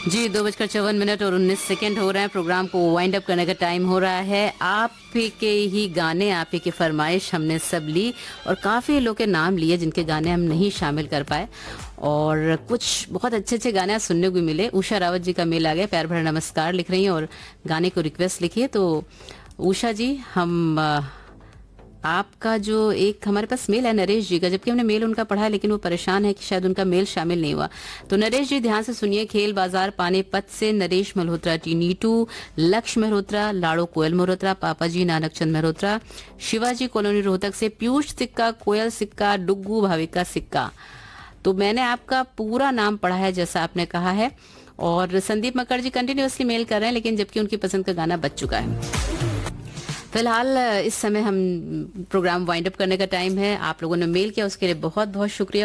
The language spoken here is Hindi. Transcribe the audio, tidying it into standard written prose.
जी 2:54 और 19 हो रहे हैं। प्रोग्राम को वाइंड अप करने का टाइम हो रहा है। आप के ही गाने, आप ही की फरमाइश हमने सब ली और काफ़ी लोग के नाम लिए जिनके गाने हम नहीं शामिल कर पाए और कुछ बहुत अच्छे अच्छे गाने सुनने को मिले। उषा रावत जी का मेल आ गया, प्यार भरा नमस्कार लिख रही हैं और गाने को रिक्वेस्ट लिखी है। तो उषा जी, हम आपका जो एक हमारे पास मेल है नरेश जी का, जबकि हमने मेल उनका पढ़ा है लेकिन वो परेशान है कि शायद उनका मेल शामिल नहीं हुआ। तो नरेश जी ध्यान से सुनिए। खेल बाजार पानीपत से नरेश मल्होत्रा, टी नीटू, लक्ष्य मल्होत्रा, लाड़ो कोयल मल्होत्रा, पापा जी नानक चंद मल्होत्रा, शिवाजी कॉलोनी रोहतक से पीयूष सिक्का, कोयल सिक्का, डुग्गू भाविका सिक्का। तो मैंने आपका पूरा नाम पढ़ा है जैसा आपने कहा है। और संदीप मक्कड़ जी कंटिन्यूअसली मेल कर रहे हैं लेकिन जबकि उनकी पसंद का गाना बच चुका है। फिलहाल इस समय हम प्रोग्राम वाइंड अप करने का टाइम है। आप लोगों ने मेल किया उसके लिए बहुत बहुत शुक्रिया।